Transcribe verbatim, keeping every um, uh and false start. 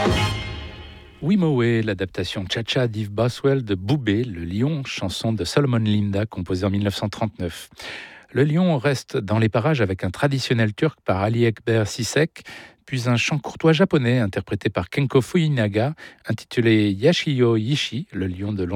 Wimowe, l'adaptation Cha-Cha d'Yves Boswell de Boubé, le lion, chanson de Solomon Linda composée en mille neuf cent trente-neuf. Le lion reste dans les parages avec un traditionnel turc par Ali Ekber Sisek, puis un chant courtois japonais interprété par Kenko Fujinaga intitulé Yashiyo Yishi, le lion de